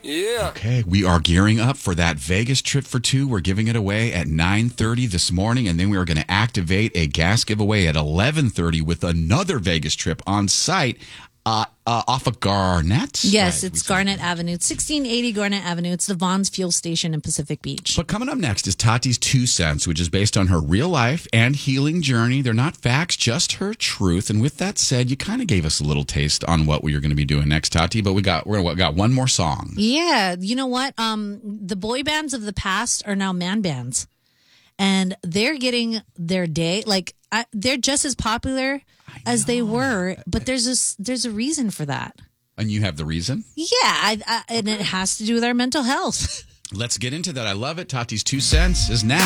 Yeah. Okay, we are gearing up for that Vegas trip for two. We're giving it away at 9:30 this morning, and then we are going to activate a gas giveaway at 11:30 with another Vegas trip on site off of Garnett. Yes, it's Garnett Avenue. It's 1680 Garnett Avenue. It's the Vaughn's Fuel Station in Pacific Beach. But coming up next is Tati's 2 cents, which is based on her real life and healing journey. They're not facts, just her truth. And with that said, you kind of gave us a little taste on what we are going to be doing next, Tati. But we got one more song. Yeah, you know what? The boy bands of the past are now man bands, and they're getting their day. Like they're just as popular as they were, but there's a reason for that. And you have the reason? Yeah, and it has to do with our mental health. Let's get into that. I love it. Tati's 2 cents is now.